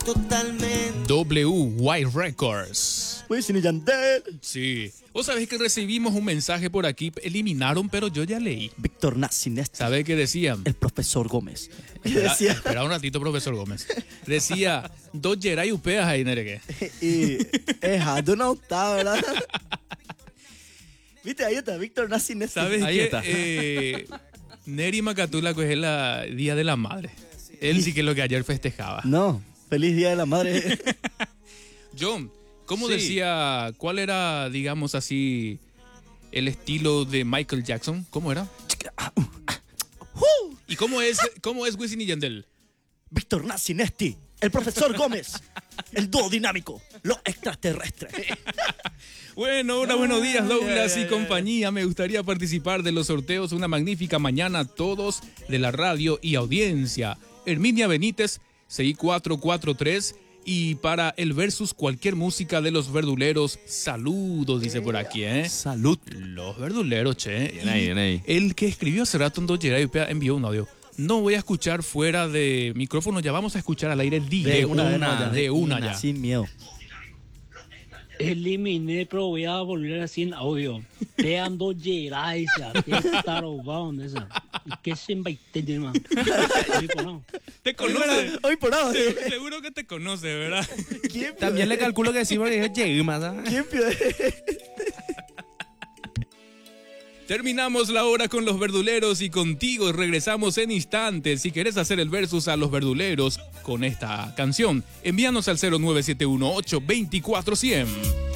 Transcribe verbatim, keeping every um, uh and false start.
totalmente. W White Records. Wisin y Yandel. Sí. Vos sabés que recibimos un mensaje por aquí. Eliminaron, pero yo ya leí. Víctor Nacinesti. ¿Sabés qué decían? El profesor Gómez. ¿Qué Espera, decía? espera un ratito, profesor Gómez. Decía, dos Geray upeas ahí, Nereque. Y es de una octava, ¿verdad? Viste, ahí está, Víctor Nacinesti. ¿Sabes Ahí qué? está. Eh, Neri Macatula, que es el Día de la Madre. Él sí que es lo que ayer festejaba. No, feliz Día de la Madre. John, ¿cómo Sí. decía, cuál era, digamos así, el estilo de Michael Jackson? ¿Cómo era? ¿Y cómo es, cómo es Wisin y Yandel? Víctor Nacinesti, el profesor Gómez, el dúo dinámico, lo extraterrestre. Bueno, hola, buenos días, Douglas ay, y ay, compañía. Me gustaría participar de los sorteos. Una magnífica mañana a todos de la radio y audiencia. Herminia Benítez, seis cuatro cuatro tres. Y para el versus cualquier música de los verduleros, saludos, dice por aquí, ¿eh? Salud. Los verduleros, che. Bien ahí, bien ahí. El que escribió hace rato en Dos Geray envió un audio. No voy a escuchar fuera de micrófono, ya vamos a escuchar al aire de, De una, una, una, de de una una, ya. sin miedo. Eliminé, pero voy a volver así en audio. Te ando Geray, que está robado, esa. ¿Qué se invite, man? Te conoce. Hoy por ahora. Se- Seguro que te conoce, ¿verdad? ¿Quién También le calculo que sí, porque llegué más. ¿ah? ¿Quién pide? Terminamos la hora con los verduleros y contigo regresamos en instantes. Si querés hacer el versus a los verduleros con esta canción, envíanos al cero nueve siete uno ocho dos cuatro cero cero.